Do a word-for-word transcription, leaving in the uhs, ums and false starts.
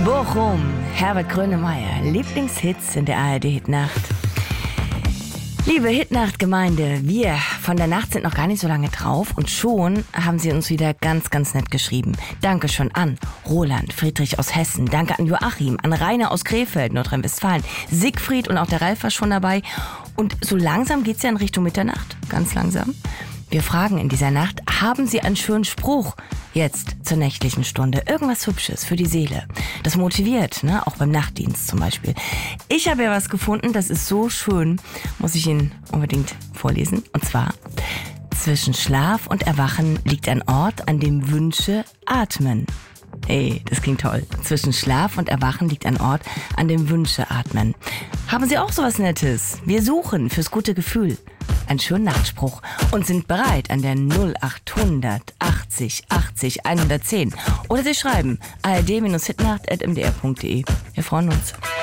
Bochum, Herbert Grönemeyer, Lieblingshits in der A R D-Hitnacht. Liebe Hitnacht-Gemeinde, wir von der Nacht sind noch gar nicht so lange drauf und schon haben sie uns wieder ganz, ganz nett geschrieben. Danke schon an Roland, Friedrich aus Hessen, danke an Joachim, an Rainer aus Krefeld, Nordrhein-Westfalen, Siegfried und auch der Ralf war schon dabei. Und so langsam geht's ja in Richtung Mitternacht, ganz langsam. Wir fragen in dieser Nacht, haben Sie einen schönen Spruch jetzt zur nächtlichen Stunde? Irgendwas Hübsches für die Seele. Das motiviert, ne? Auch beim Nachtdienst zum Beispiel. Ich habe ja was gefunden, das ist so schön, muss ich Ihnen unbedingt vorlesen. Und zwar, zwischen Schlaf und Erwachen liegt ein Ort, an dem Wünsche atmen. Hey, das klingt toll. Zwischen Schlaf und Erwachen liegt ein Ort, an dem Wünsche atmen. Haben Sie auch sowas Nettes? Wir suchen fürs gute Gefühl einen schönen Nachtspruch und sind bereit an der null achthundert achtzig achtzig hundertzehn. Oder Sie schreiben a r d Bindestrich hitnacht at m d r punkt d e. Wir freuen uns.